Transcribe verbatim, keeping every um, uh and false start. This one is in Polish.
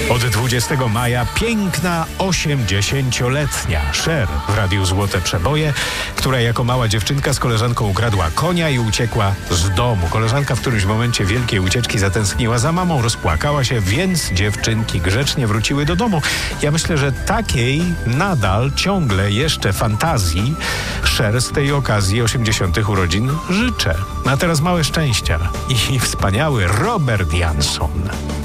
Od dwudziestego maja piękna osiemdziesięcioletnia Cher w Radiu Złote Przeboje, która jako mała dziewczynka z koleżanką ukradła konia i uciekła z domu. Koleżanka w którymś momencie wielkiej ucieczki zatęskniła za mamą, rozpłakała się, więc dziewczynki grzecznie wróciły do domu. Ja myślę, że takiej nadal ciągle jeszcze fantazji Cher z tej okazji osiemdziesiątych urodzin życzę. A teraz małe szczęścia i wspaniały Robert Jansson.